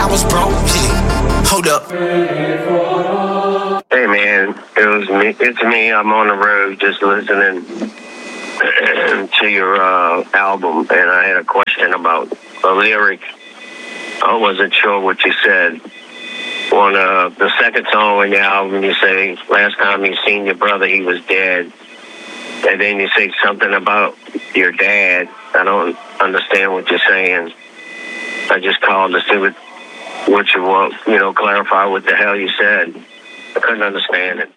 I was broke. Yeah. Hold up. Hey man, it was me. It's me. I'm on the road just listening to your album, and I had a question about a lyric. I wasn't sure what you said. On the second song on your album, you say, last time you seen your brother, he was dead. And then you say something about your dad. I don't understand what you're saying. I just called to see what you want, clarify what the hell you said. I couldn't understand it.